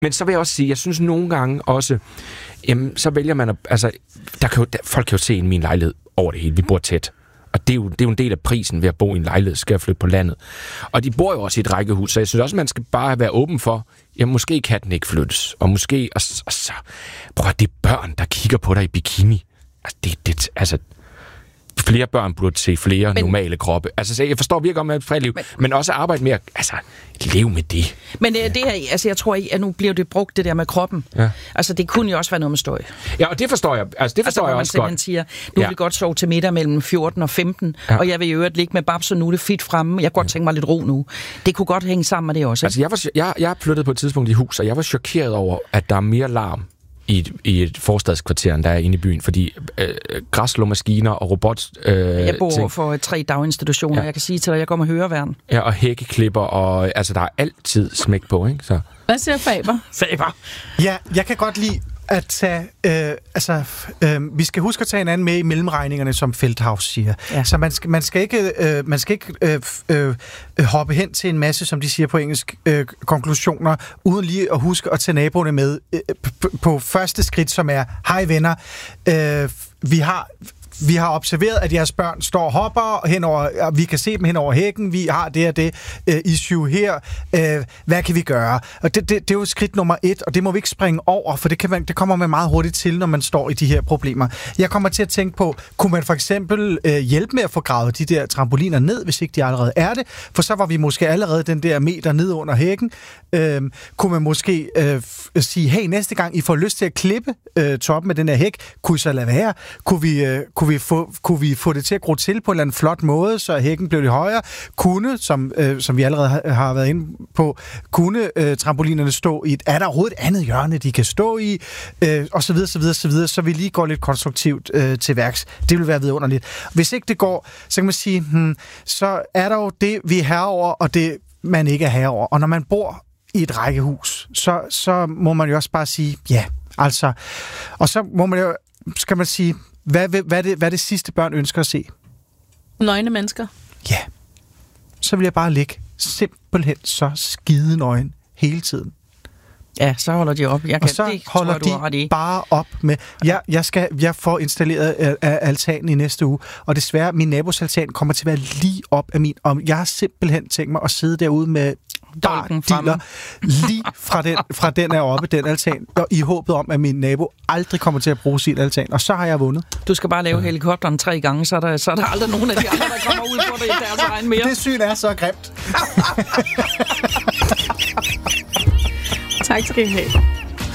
Men så vil jeg også sige, jeg synes nogle gange også, jamen, så vælger man, folk kan jo se ind i min lejlighed over det hele. Vi bor tæt. Og det er jo en del af prisen ved at bo i en lejlighed, skal jeg flytte på landet. Og de bor jo også i et rækkehus, så jeg synes også, man skal bare være åben for, jamen måske kan den ikke flyttes. Og måske, og så prøv det er børn, der kigger på dig i bikini. Altså, flere børn burde se flere normale kroppe. Altså, så jeg forstår virkelig om at friliv, men også arbejde med at leve med det. Men det her, altså, jeg tror, at nu bliver det brugt, det der med kroppen. Ja. Altså, det kunne jo også være noget med støj. Ja, og det forstår jeg. Altså, det forstår jeg også godt. Man siger, nu vil vi godt sove til middag mellem 14 og 15, og jeg vil jo øvrigt ligge med babs, og nu er det fit fremme. Jeg kunne godt tænke mig lidt ro nu. Det kunne godt hænge sammen med det også. Altså, jeg flyttede på et tidspunkt i hus, og jeg var chokeret over, at der er mere larm i et forstadskvarter, der er inde i byen, fordi græsslåmaskiner og robot... jeg bor over for 3 daginstitutioner, ja. Jeg kan sige til dig, jeg går med høreværn. Ja, og hækkeklipper, og altså, der er altid smæk på, ikke? Så. Hvad siger Faber? Faber. Ja, jeg kan godt lide at tage... vi skal huske at tage hinanden med i mellemregningerne, som Feldhaus siger. Ja. Så man skal ikke hoppe hen til en masse, som de siger på engelsk, konklusioner, uden lige at huske at tage naboerne med på første skridt, som er, hej venner, vi har observeret, at jeres børn står og hopper henover, og vi kan se dem hen over hækken, vi har det og det issue her, hvad kan vi gøre? Og det er jo skridt nummer 1, og det må vi ikke springe over, for det kommer man meget hurtigt til, når man står i de her problemer. Jeg kommer til at tænke på, kunne man for eksempel hjælpe med at få gravet de der trampoliner ned, hvis ikke de allerede er det, for så var vi måske allerede den der meter ned under hækken. Kunne man måske sige, hey, næste gang I får lyst til at klippe toppen af den her hæk, kunne I så lade være? Kunne vi få det til at gro til på en eller anden flot måde, så hækken blev lidt højere? Kunne, som vi allerede har været inde på, kunne trampolinerne stå i er der overhovedet et andet hjørne, de kan stå i? Og så videre, så vi lige går lidt konstruktivt til værks. Det vil være vidunderligt. Hvis ikke det går, så kan man sige, så er der jo det, vi er herover, og det, man ikke er herover. Og når man bor i et rækkehus, så må man jo også bare sige, ja, altså. Og så må man jo, skal man sige, hvad er det sidste børn ønsker at se? Nøgne mennesker. Ja. Så vil jeg bare ligge simpelthen så skide nøgen hele tiden. Ja, så holder de op. Så holder de bare op med... Jeg får installeret altanen i næste uge, og desværre, min nabos altan kommer til at være lige op af min... Og jeg har simpelthen tænkt mig at sidde derude med diller lige fra den er oppe, den altan, og i håbet om, at min nabo aldrig kommer til at bruge sin altan, og så har jeg vundet. Du skal bare lave helikopteren 3 gange, så er der aldrig nogen af de andre, der kommer ud på det i deres egen mere. Det syn er så grimt. Tak skal I have.